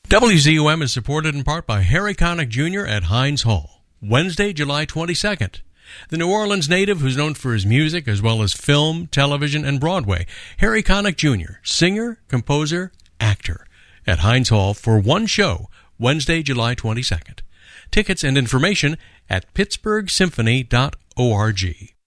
WZUM is supported in part by Harry Connick Jr. at Heinz Hall. Wednesday, July 22nd. The New Orleans native who's known for his music as well as film, television, and Broadway, Harry Connick Jr., singer, composer, actor, at Heinz Hall for one show, Wednesday, July 22nd. Tickets and information at pittsburghsymphony.org.